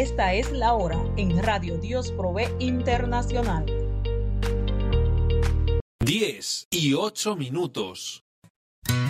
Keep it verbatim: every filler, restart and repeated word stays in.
Esta es la hora en Radio Dios Provee Internacional. diez y ocho minutos.